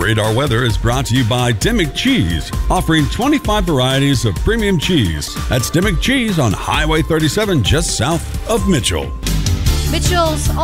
Radar Weather is brought to you by Dimmick Cheese, offering 25 varieties of premium cheese. That's Dimmick Cheese on Highway 37, just south of Mitchell. Mitchell's